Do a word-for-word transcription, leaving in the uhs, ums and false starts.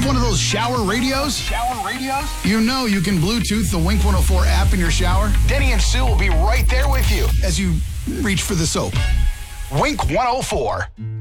one of those shower radios? Shower radios? You know you can Bluetooth the Wink one oh four app in your shower Denny and Sue will be right there with you as you reach for the soap. Wink one oh four.